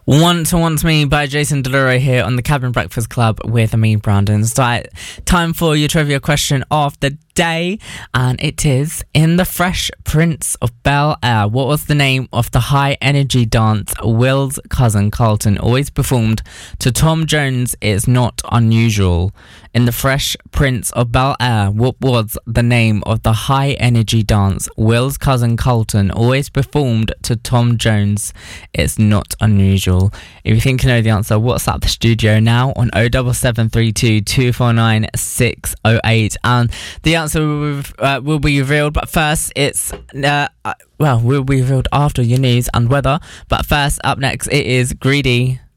Want to Want Me by Jason Derulo here on the Cabin Breakfast Club with me, Brandon. So, time for your trivia question of the day, and it is: in The Fresh Prince of Bel-Air, what was the name of the high energy dance Will's cousin Carlton always performed to Tom Jones It's Not Unusual? In The Fresh Prince of Bel-Air, what was the name of the high energy dance Will's cousin Carlton always performed to Tom Jones It's Not Unusual? If you think you know the answer, WhatsApp the studio now on 07732 249 608, and the answer will be revealed. But first, it's will be revealed after your news and weather. But first, up next, it is Greedy.